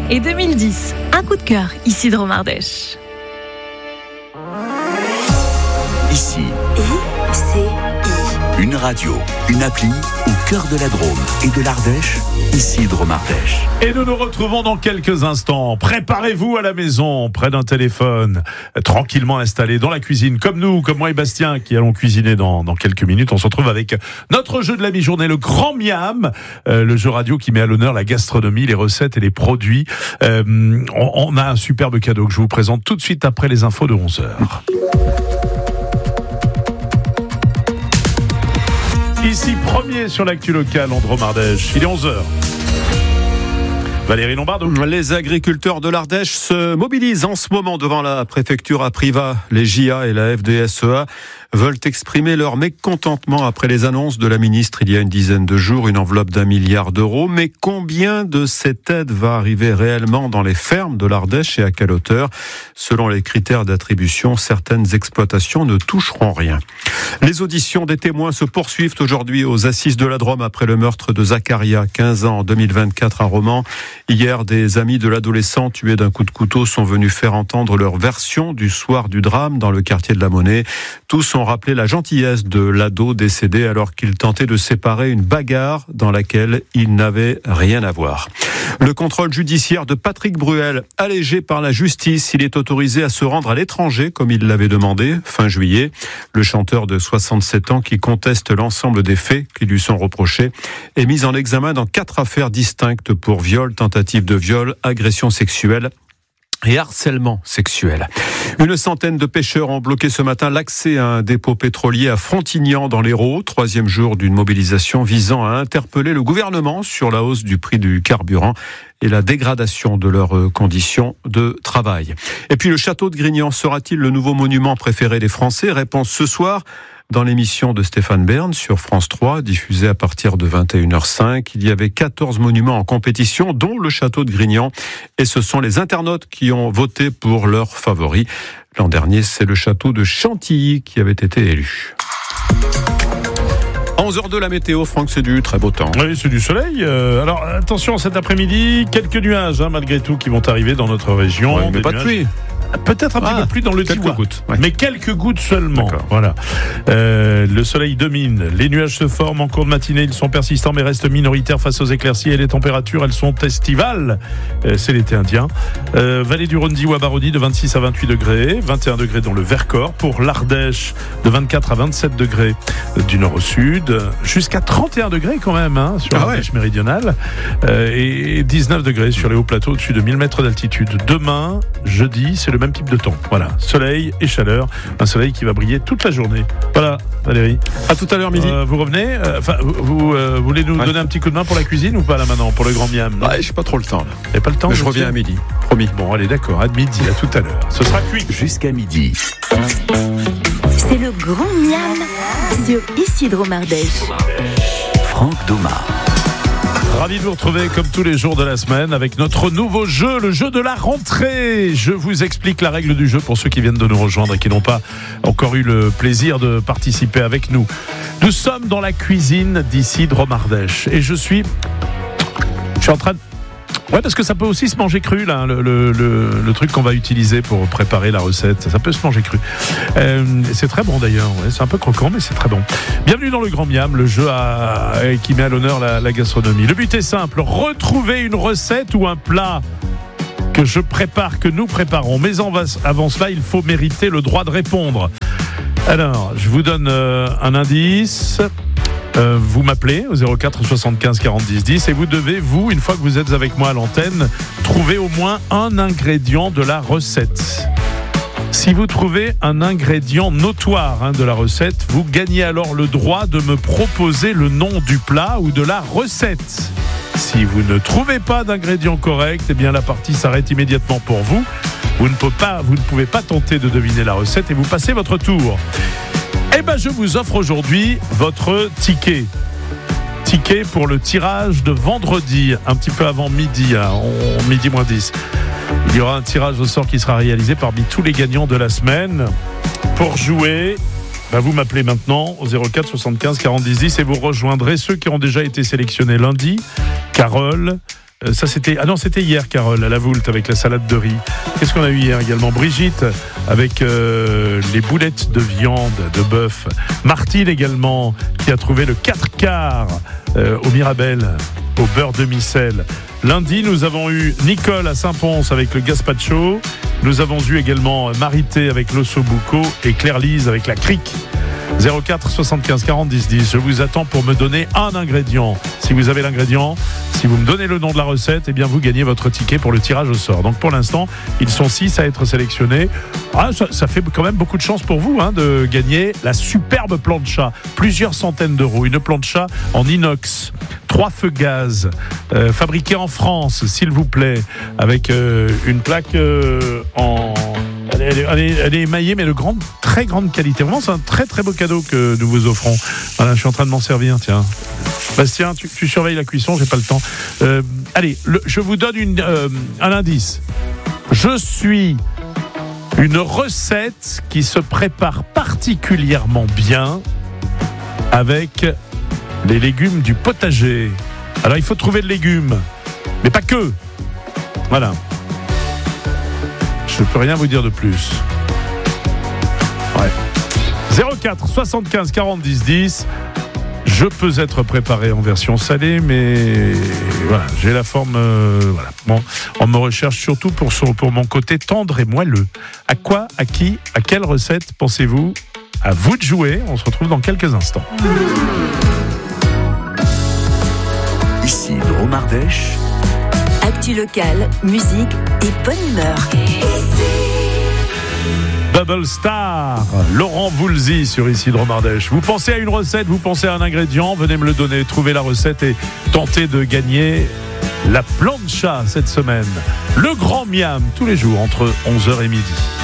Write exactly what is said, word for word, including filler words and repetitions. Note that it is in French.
et deux mille dix. Un coup de cœur, Isidro Mardèche. Ici, I C I. une radio, une appli au cœur de la Drôme et de l'Ardèche, Isidro Mardèche. Et nous nous retrouvons dans quelques instants. Préparez-vous à la maison, près d'un téléphone, tranquillement installé dans la cuisine, comme nous, comme moi et Bastien, qui allons cuisiner dans, dans quelques minutes. On se retrouve avec notre jeu de la mi-journée, le Grand Miam, euh, le jeu radio qui met à l'honneur la gastronomie, les recettes et les produits. Euh, on, on a un superbe cadeau que je vous présente tout de suite après les infos de onze heures. Ici, premier sur l'actu locale, en Drôme Ardèche. Il est onze heures. Valérie Lombardo. Les agriculteurs de l'Ardèche se mobilisent en ce moment devant la préfecture à Privas. Les J A et la F D S E A veulent exprimer leur mécontentement après les annonces de la ministre il y a une dizaine de jours, une enveloppe d'un milliard d'euros. Mais combien de cette aide va arriver réellement dans les fermes de l'Ardèche et à quelle hauteur ? Selon les critères d'attribution, certaines exploitations ne toucheront rien. Les auditions des témoins se poursuivent aujourd'hui aux assises de la Drôme après le meurtre de Zacharia, quinze ans, en deux mille vingt-quatre à Romans. Hier, des amis de l'adolescent tué d'un coup de couteau sont venus faire entendre leur version du soir du drame dans le quartier de la Monnaie. Tous ont rappelé la gentillesse de l'ado décédé alors qu'il tentait de séparer une bagarre dans laquelle il n'avait rien à voir. Le contrôle judiciaire de Patrick Bruel, allégé par la justice, il est autorisé à se rendre à l'étranger comme il l'avait demandé fin juillet. Le chanteur de soixante-sept ans qui conteste l'ensemble des faits qui lui sont reprochés est mis en examen dans quatre affaires distinctes pour viol, tentative de viol, agression sexuelle et harcèlement sexuel. Une centaine de pêcheurs ont bloqué ce matin l'accès à un dépôt pétrolier à Frontignan dans l'Hérault, troisième jour d'une mobilisation visant à interpeller le gouvernement sur la hausse du prix du carburant et la dégradation de leurs conditions de travail. Et puis le château de Grignan sera-t-il le nouveau monument préféré des Français ? Réponse ce soir dans l'émission de Stéphane Bern sur France trois, diffusée à partir de vingt et une heures cinq. Il y avait quatorze monuments en compétition, dont le château de Grignan. Et ce sont les internautes qui ont voté pour leur favori. L'an dernier, c'est le château de Chantilly qui avait été élu. À onze heures deux, la météo, Franck, c'est du très beau temps. Oui, c'est du soleil. Euh, alors, attention, cet après-midi, quelques nuages, hein, malgré tout, qui vont arriver dans notre région. Ouais, mais Des pas nuages. de pluie. Peut-être un petit Ah, peu plus dans le quelques Diois, gouttes, ouais. mais quelques gouttes seulement. D'accord. Voilà. Euh, le soleil domine, les nuages se forment en cours de matinée, ils sont persistants mais restent minoritaires face aux éclaircies et les températures, elles sont estivales. Euh, c'est l'été indien. Euh, Vallée du Rhône, Diois, Baronnie de vingt-six à vingt-huit degrés, vingt et un degrés dans le Vercors. Pour l'Ardèche, de vingt-quatre à vingt-sept degrés du nord au sud, jusqu'à trente et un degrés quand même hein, sur ah l'Ardèche ouais. méridionale, euh, et dix-neuf degrés sur les hauts plateaux au-dessus de mille mètres d'altitude. Demain, jeudi, c'est le même type de temps. Voilà, soleil et chaleur, un soleil qui va briller toute la journée. Voilà, Valérie. À tout à l'heure midi. Euh, vous revenez Enfin, euh, vous, vous euh, voulez nous ouais. donner un petit coup de main pour la cuisine ou pas là maintenant, pour le Grand Miam non Ouais, j'ai pas trop le temps là. Vous n'avez pas le temps Mais je vous reviens aussi à midi, promis. Bon, allez, d'accord, à midi, à tout à l'heure. Ce sera cuit. Jusqu'à midi. C'est le Grand Miam sur Isidro Mardèche. Franck Thomas. Ravi de vous retrouver comme tous les jours de la semaine avec notre nouveau jeu, le jeu de la rentrée. Je vous explique la règle du jeu pour ceux qui viennent de nous rejoindre et qui n'ont pas encore eu le plaisir de participer avec nous. Nous sommes dans la cuisine d'Isidro Mardèche et je suis... Je suis en train de... Ouais, parce que ça peut aussi se manger cru, là, le, le, le, le truc qu'on va utiliser pour préparer la recette. Ça peut se manger cru. Euh, c'est très bon d'ailleurs. Ouais, c'est un peu croquant, mais c'est très bon. Bienvenue dans le Grand Miam, le jeu à, qui met à l'honneur la, la gastronomie. Le but est simple, retrouver une recette ou un plat que je prépare, que nous préparons. Mais en, avant cela, il faut mériter le droit de répondre. Alors, je vous donne euh, un indice... Euh, vous m'appelez au zéro quatre soixante-quinze quarante dix dix et vous devez, vous, une fois que vous êtes avec moi à l'antenne, trouver au moins un ingrédient de la recette. Si vous trouvez un ingrédient notoire hein, de la recette, vous gagnez alors le droit de me proposer le nom du plat ou de la recette. Si vous ne trouvez pas d'ingrédient correct, eh bien la partie s'arrête immédiatement pour vous. Vous ne pouvez pas, vous ne pouvez pas tenter de deviner la recette et vous passez votre tour. Eh ben, je vous offre aujourd'hui votre ticket. Ticket pour le tirage de vendredi, un petit peu avant midi, hein, on, midi moins dix. Il y aura un tirage au sort qui sera réalisé parmi tous les gagnants de la semaine. Pour jouer, ben vous m'appelez maintenant au zéro quatre soixante-quinze quarante dix dix et vous rejoindrez ceux qui ont déjà été sélectionnés lundi. Carole, Euh, ça c'était ah non c'était hier Carole à la Voulte avec la salade de riz. Qu'est-ce qu'on a eu hier également? Brigitte avec euh, les boulettes de viande de bœuf. Martine également qui a trouvé le quatre quarts euh, au Mirabel au beurre demi-sel. Lundi, nous avons eu Nicole à Saint-Pons avec le gazpacho. Nous avons eu également Marité avec l'ossobuco et Claire-Lise avec la crique. zéro quatre soixante-quinze quarante dix dix. Je vous attends pour me donner un ingrédient. Si vous avez l'ingrédient, si vous me donnez le nom de la recette, eh bien vous gagnez votre ticket pour le tirage au sort. Donc pour l'instant, ils sont six à être sélectionnés. Ah, ça, ça fait quand même beaucoup de chance pour vous hein, de gagner la superbe plancha. Plusieurs centaines d'euros. Une plancha en inox. Trois feux gaz, euh, fabriqués en France, s'il vous plaît, avec euh, une plaque euh, en... Elle est, elle, est, elle est émaillée, mais de grande, très grande qualité. Vraiment, c'est un très très beau cadeau que nous vous offrons. Voilà, je suis en train de m'en servir, tiens. Bastien, tu, tu surveilles la cuisson, j'ai pas le temps. Euh, allez, le, je vous donne une, euh, un indice. Je suis une recette qui se prépare particulièrement bien avec les légumes du potager. Alors, il faut trouver le légume, mais pas que. Voilà. Je ne peux rien vous dire de plus. Ouais. zéro quatre soixante-quinze quarante dix dix. Je peux être préparé en version salée, mais voilà, j'ai la forme. Euh, voilà. Bon, on me recherche surtout pour, son, pour mon côté tendre et moelleux. À quoi, à qui, à quelle recette pensez-vous? À vous de jouer. On se retrouve dans quelques instants. Ici Dromardèche. Actu locale, musique et bonne humeur. Bubble Star, Laurent Voulzy sur Ici Dromardèche. Vous pensez à une recette, vous pensez à un ingrédient, venez me le donner, trouvez la recette et tentez de gagner la plancha cette semaine. Le grand miam, tous les jours entre onze heures et midi.